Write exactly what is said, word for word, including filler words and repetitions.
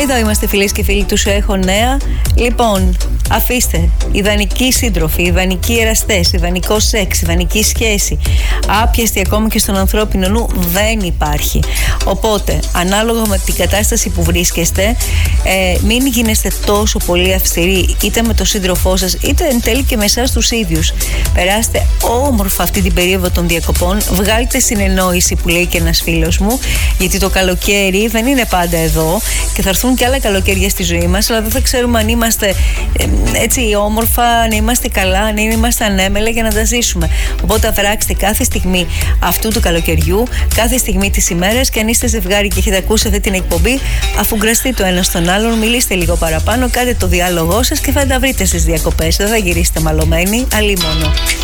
Εδώ είμαστε, φίλες και φίλοι του Σου Έχω Νέα. Λοιπόν, αφήστε ιδανικοί σύντροφοι, ιδανικοί εραστές, ιδανικό σεξ, ιδανική σχέση, άπιαστη ακόμα και στον ανθρώπινο νου, δεν υπάρχει. Οπότε, ανάλογα με την κατάσταση που βρίσκεστε, ε, μην γίνεστε τόσο πολύ αυστηροί είτε με τον σύντροφό σας, είτε εν τέλει και με εσάς τους ίδιους. Περάστε όμορφα αυτή την περίοδο των διακοπών, βγάλτε συνεννόηση που λέει και ένας φίλος μου, γιατί το καλοκαίρι δεν είναι πάντα εδώ και θα έρθουν και άλλα καλοκαίρια στη ζωή μας, αλλά δεν θα ξέρουμε αν είμαστε ε, έτσι όμορφα, αν είμαστε καλά, αν είμαστε ανέμελα για να τα ζήσουμε. Οπότε βράξτε κάθε στιγμή αυτού του καλοκαιριού, κάθε στιγμή της ημέρας, και αν είστε ζευγάρι και έχετε ακούσει αυτή την εκπομπή, αφού γκραστεί το ένα στον άλλον, μιλήστε λίγο παραπάνω, κάντε το διάλογό σας και θα τα βρείτε στις διακοπές. Δεν θα γυρίσετε μαλωμένοι, αλλήμονο.